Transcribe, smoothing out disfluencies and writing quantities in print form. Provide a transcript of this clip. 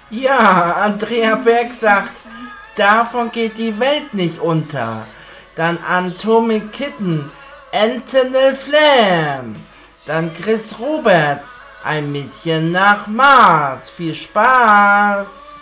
Ja, Andrea Berg sagt, davon geht die Welt nicht unter. Dann Atomic Kitten, Anthony Flam. Dann Chris Roberts, ein Mädchen nach Mars. Viel Spaß!